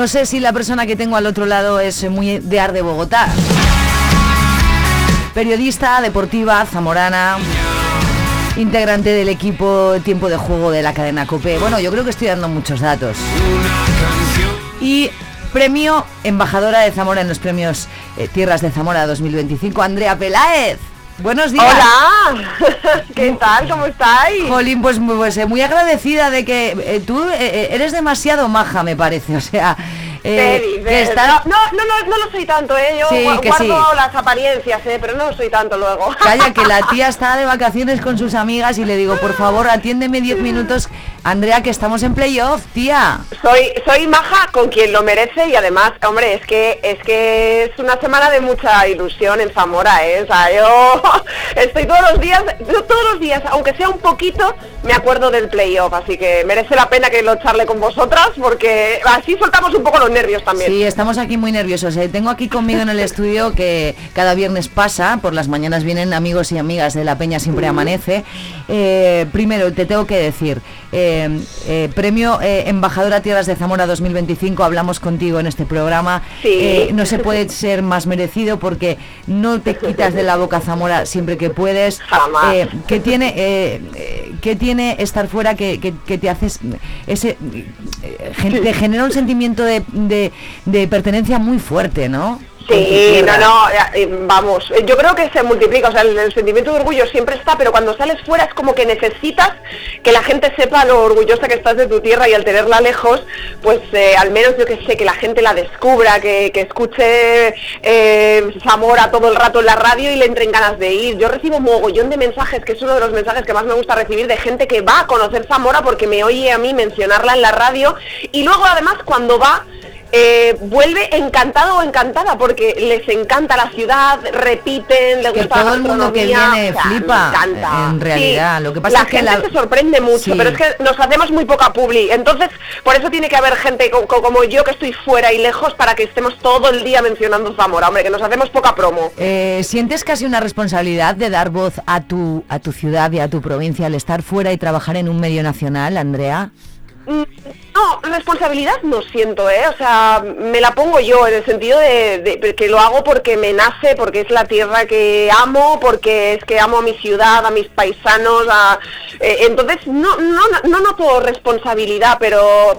no sé si la persona que tengo al otro lado es muy de Ar de Bogotá. Periodista deportiva zamorana, integrante del equipo Tiempo de Juego de la cadena COPE. Bueno, yo creo que estoy dando muchos datos. Y premio embajadora de Zamora en los premios Tierras de Zamora 2025, Andrea Peláez. Buenos días. Hola, ¿qué tal? ¿Cómo estáis? Jolín, pues muy agradecida de que tú eres demasiado maja, me parece, o sea... que está... no lo soy tanto, yo sí, guardo sí. las apariencias, pero no lo soy tanto luego. Calla, que la tía está de vacaciones con sus amigas y le digo, por favor, atiéndeme 10 minutos, Andrea, que estamos en playoff, tía. Soy maja con quien lo merece y además, hombre, es que es una semana de mucha ilusión en Zamora, o sea, yo estoy todos los días, aunque sea un poquito, me acuerdo del playoff, así que merece la pena que lo charle con vosotras, porque así soltamos un poco los nervios también. Sí, estamos aquí muy nerviosos. Tengo aquí conmigo en el estudio que cada viernes pasa, por las mañanas vienen amigos y amigas de La Peña Siempre Amanece. Primero, te tengo que decir, premio Embajadora Tierras de Zamora 2025, hablamos contigo en este programa. Sí. No se puede ser más merecido porque no te quitas de la boca Zamora siempre que puedes. Jamás. ¿Qué tiene estar fuera que te haces ese te genera un sentimiento de pertenencia muy fuerte, ¿no? Sí, vamos, yo creo que se multiplica, o sea, el sentimiento de orgullo siempre está, pero cuando sales fuera es como que necesitas que la gente sepa lo orgullosa que estás de tu tierra y al tenerla lejos, pues al menos yo que sé, que la gente la descubra, que escuche Zamora todo el rato en la radio y le entren ganas de ir. Yo recibo un mogollón de mensajes, que es uno de los mensajes que más me gusta recibir, de gente que va a conocer Zamora porque me oye a mí mencionarla en la radio y luego además cuando va... vuelve encantado o encantada porque les encanta la ciudad, repiten, les gusta todo el mundo que viene flipa, en realidad. Sí, lo que pasa es que la gente se sorprende mucho, sí. Pero es que nos hacemos muy poca publi, entonces por eso tiene que haber gente como yo que estoy fuera y lejos para que estemos todo el día mencionando Zamora, hombre, que nos hacemos poca promo. ¿Sientes casi una responsabilidad de dar voz a tu ciudad y a tu provincia al estar fuera y trabajar en un medio nacional, Andrea? No, responsabilidad no siento, o sea, me la pongo yo en el sentido de que lo hago porque me nace, porque es la tierra que amo, porque es que amo a mi ciudad, a mis paisanos, entonces no noto responsabilidad, pero